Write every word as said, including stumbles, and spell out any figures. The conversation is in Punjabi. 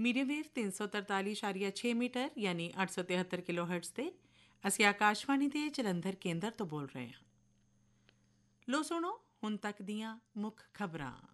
ਮੀਡੀਅਮ ਵੇਵ ਤਿੰਨ ਸੌ ਤਰਤਾਲੀ ਇਸ਼ਾਰੀਆ ਛੇ ਮੀਟਰ ਯਾਨੀ ਅੱਠ ਸੌ ਤਿਹੱਤਰ ਕਿਲੋ ਹਰਟਜ਼ 'ਤੇ। ਅਸੀਂ ਆਕਾਸ਼ਵਾਣੀ ਦੇ ਜਲੰਧਰ ਕੇਂਦਰ ਤੋਂ ਬੋਲ ਰਹੇ ਹਾਂ। ਲੋ ਸੁਣੋ ਹੁਣ ਤੱਕ ਦੀਆਂ ਮੁੱਖ ਖਬਰਾਂ।